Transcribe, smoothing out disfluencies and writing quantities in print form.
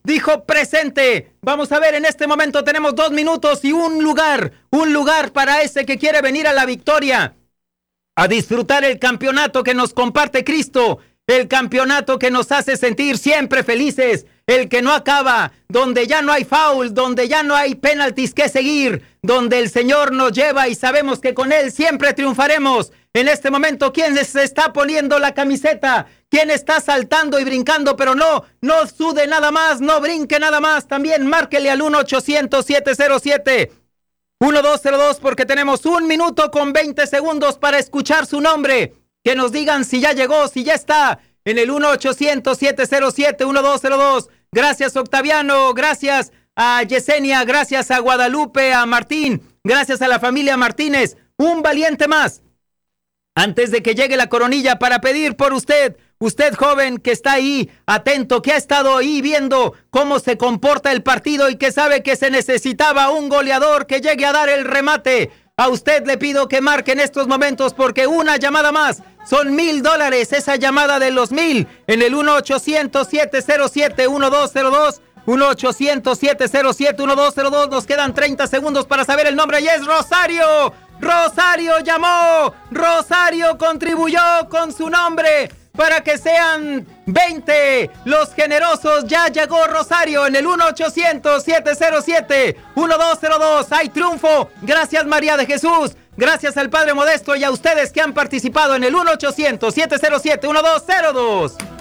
dijo presente. Vamos a ver, en este momento tenemos 2 minutos y un lugar para ese que quiere venir a la victoria, a disfrutar el campeonato que nos comparte Cristo, el campeonato que nos hace sentir siempre felices, el que no acaba, donde ya no hay foul, donde ya no hay penaltis que seguir, donde el Señor nos lleva y sabemos que con Él siempre triunfaremos. En este momento, ¿quién se está poniendo la camiseta? ¿Quién está saltando y brincando? Pero no sude nada más, no brinque nada más. También márquele al 1-800-707-1202 porque tenemos 1 minuto con 20 segundos para escuchar su nombre. Que nos digan si ya llegó, si ya está en el 1-800-707-1202. Gracias, Octaviano. Gracias a Yesenia. Gracias a Guadalupe, a Martín. Gracias a la familia Martínez. Un valiente más. Antes de que llegue la coronilla para pedir por usted, usted joven que está ahí, atento, que ha estado ahí viendo cómo se comporta el partido y que sabe que se necesitaba un goleador que llegue a dar el remate. A usted le pido que marque en estos momentos porque una llamada más son $1,000. Esa llamada de los 1,000 en el 1-800-707-1202. 1-800-707-1202. Nos quedan 30 segundos para saber el nombre y es Rosario. Rosario llamó. Rosario contribuyó con su nombre para que sean 20 los generosos. Ya llegó Rosario en el 1-800-707-1202. Hay triunfo. Gracias, María de Jesús. Gracias al Padre Modesto y a ustedes que han participado en el 1-800-707-1202.